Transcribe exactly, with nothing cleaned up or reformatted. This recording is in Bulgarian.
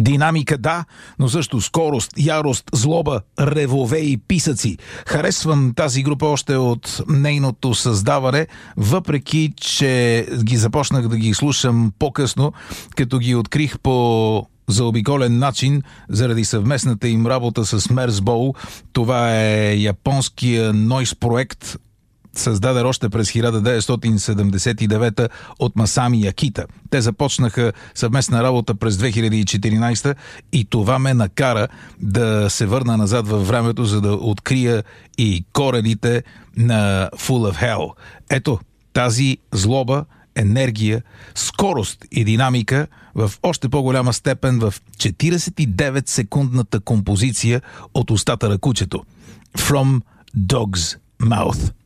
Динамика, да, но също скорост, ярост, злоба, ревове и писъци. Харесвам тази група още от нейното създаване, въпреки че ги започнах да ги слушам по-късно, като ги открих по заобиколен начин заради съвместната им работа с Мерсбоу. Това е японския нойз проект, създаден още през хиляда деветстотин седемдесет и девета от Масами Акита. Те започнаха съвместна работа през две хиляди и четиринадесета и това ме накара да се върна назад във времето, за да открия и корените на Full of Hell. Ето, тази злоба, енергия, скорост и динамика в още по-голяма степен в четиридесет и девет секундната композиция от устата на кучето. From Dog's Mouth.